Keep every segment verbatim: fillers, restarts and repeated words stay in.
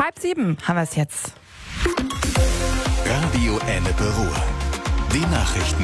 Halb sieben haben wir es jetzt. Radio Ennepe Ruhr. Die Nachrichten.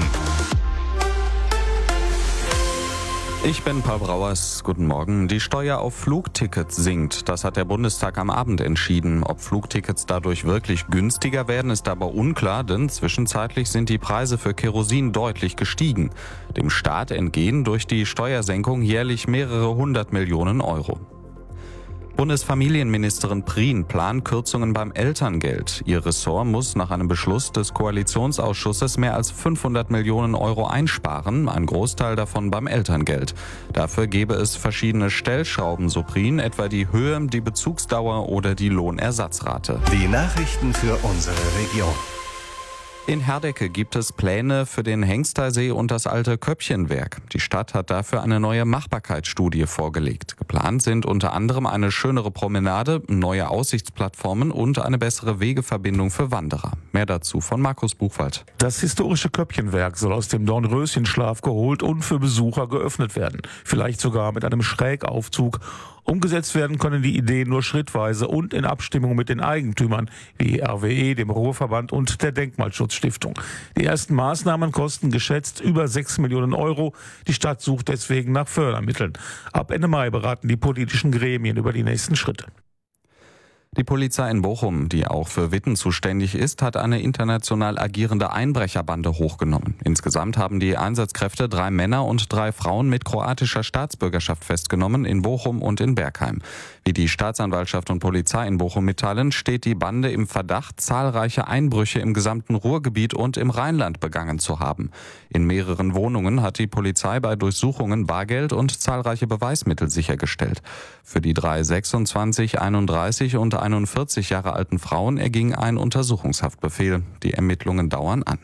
Ich bin Paul Brauers. Guten Morgen. Die Steuer auf Flugtickets sinkt. Das hat der Bundestag am Abend entschieden. Ob Flugtickets dadurch wirklich günstiger werden, ist aber unklar, denn zwischenzeitlich sind die Preise für Kerosin deutlich gestiegen. Dem Staat entgehen durch die Steuersenkung jährlich mehrere hundert Millionen Euro. Bundesfamilienministerin Prien plant Kürzungen beim Elterngeld. Ihr Ressort muss nach einem Beschluss des Koalitionsausschusses mehr als fünfhundert Millionen Euro einsparen, ein Großteil davon beim Elterngeld. Dafür gebe es verschiedene Stellschrauben, so Prien, etwa die Höhe, die Bezugsdauer oder die Lohnersatzrate. Die Nachrichten für unsere Region. In Herdecke gibt es Pläne für den Hengstersee und das alte Köppchenwerk. Die Stadt hat dafür eine neue Machbarkeitsstudie vorgelegt. Geplant sind unter anderem eine schönere Promenade, neue Aussichtsplattformen und eine bessere Wegeverbindung für Wanderer. Mehr dazu von Markus Buchwald. Das historische Köppchenwerk soll aus dem Dornröschenschlaf geholt und für Besucher geöffnet werden. Vielleicht sogar mit einem Schrägaufzug. Umgesetzt werden können die Ideen nur schrittweise und in Abstimmung mit den Eigentümern wie R W E, dem Ruhrverband und der Denkmalschutzstiftung. Die ersten Maßnahmen kosten geschätzt über sechs Millionen Euro. Die Stadt sucht deswegen nach Fördermitteln. Ab Ende Mai beraten die politischen Gremien über die nächsten Schritte. Die Polizei in Bochum, die auch für Witten zuständig ist, hat eine international agierende Einbrecherbande hochgenommen. Insgesamt haben die Einsatzkräfte drei Männer und drei Frauen mit kroatischer Staatsbürgerschaft festgenommen in Bochum und in Bergheim. Wie die Staatsanwaltschaft und Polizei in Bochum mitteilen, steht die Bande im Verdacht, zahlreiche Einbrüche im gesamten Ruhrgebiet und im Rheinland begangen zu haben. In mehreren Wohnungen hat die Polizei bei Durchsuchungen Bargeld und zahlreiche Beweismittel sichergestellt. Für die drei sechsundzwanzig, einunddreißig und einundvierzig Jahre alten Frauen erging ein Untersuchungshaftbefehl. Die Ermittlungen dauern an.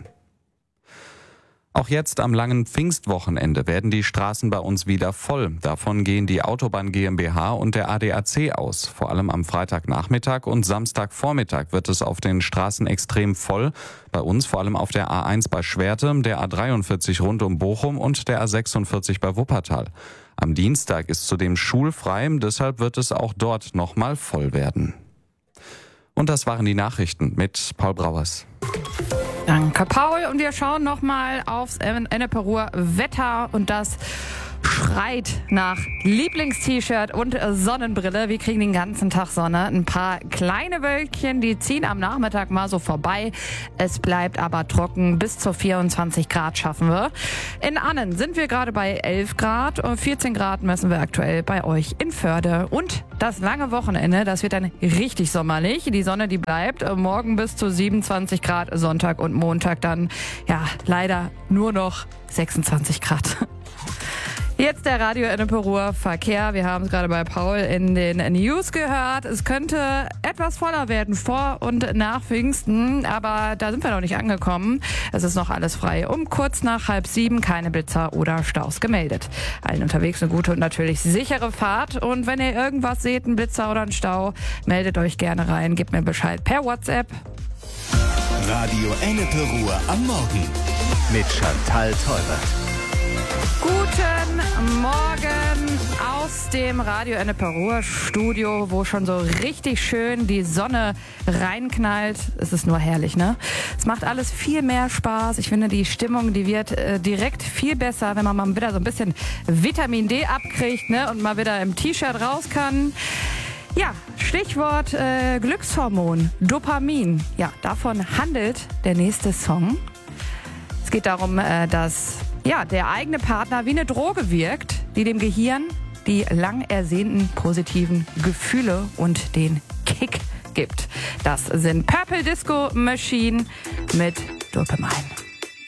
Auch jetzt am langen Pfingstwochenende werden die Straßen bei uns wieder voll. Davon gehen die Autobahn GmbH und der A D A C aus. Vor allem am Freitagnachmittag und Samstagvormittag wird es auf den Straßen extrem voll. Bei uns vor allem auf der A eins bei Schwerte, der A dreiundvierzig rund um Bochum und der A sechsundvierzig bei Wuppertal. Am Dienstag ist zudem schulfrei, deshalb wird es auch dort nochmal voll werden. Und das waren die Nachrichten mit Paul Brauers. Danke, Paul. Und wir schauen nochmal aufs Ennepe Ruhr Wetter und das schreit nach Lieblingst-T-Shirt und Sonnenbrille. Wir kriegen den ganzen Tag Sonne. Ein paar kleine Wölkchen, die ziehen am Nachmittag mal so vorbei. Es bleibt aber trocken. Bis zu vierundzwanzig Grad schaffen wir. In Annen sind wir gerade bei elf Grad. vierzehn Grad messen wir aktuell bei euch in Förde. Und das lange Wochenende, das wird dann richtig sommerlich. Die Sonne, die bleibt. Morgen bis zu siebenundzwanzig Grad. Sonntag und Montag dann, ja, leider nur noch sechsundzwanzig Grad. Jetzt der Radio Ennepe Ruhr Verkehr. Wir haben es gerade bei Paul in den News gehört. Es könnte etwas voller werden vor und nach Pfingsten, aber da sind wir noch nicht angekommen. Es ist noch alles frei. Um kurz nach halb sieben keine Blitzer oder Staus gemeldet. Allen unterwegs eine gute und natürlich sichere Fahrt. Und wenn ihr irgendwas seht, einen Blitzer oder einen Stau, meldet euch gerne rein. Gebt mir Bescheid per WhatsApp. Radio Ennepe Ruhr am Morgen mit Chantal Teubert. Guten Morgen aus dem Radio Ennepe Ruhr Studio, wo schon so richtig schön die Sonne reinknallt. Es ist nur herrlich, ne? Es macht alles viel mehr Spaß. Ich finde, die Stimmung, die wird äh, direkt viel besser, wenn man mal wieder so ein bisschen Vitamin D abkriegt, ne? Und mal wieder im T-Shirt raus kann. Ja, Stichwort äh, Glückshormon, Dopamin. Ja, davon handelt der nächste Song. Es geht darum, äh, dass ja, der eigene Partner wie eine Droge wirkt, die dem Gehirn die lang ersehnten positiven Gefühle und den Kick gibt. Das sind Purple Disco Machine mit Dopamine.